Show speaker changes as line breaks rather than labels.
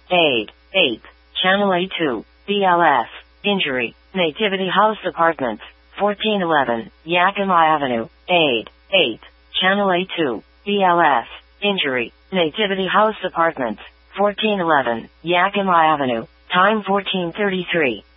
Aid. 8th. Channel A2. BLS. Injury. Nativity House Apartments. 1411. Yakima Avenue. Aid. 8th. Channel A2. BLS. Injury. Nativity House Apartments. 1411. Yakima Avenue. Time 14:33.